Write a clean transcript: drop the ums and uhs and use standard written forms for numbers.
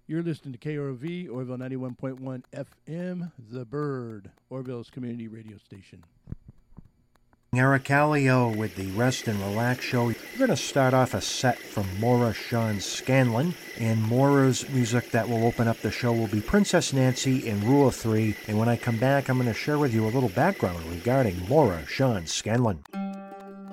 You're listening to KROV, Orville 91.1 FM, The Bird, Orville's community radio station. Eric Callio with the Rest and Relax show. We're going to start off a set from Maura Sean Scanlon, and Maura's music that will open up the show will be Princess Nancy and Rule of Three. And when I come back, I'm going to share with you a little background regarding Maura Sean Scanlon.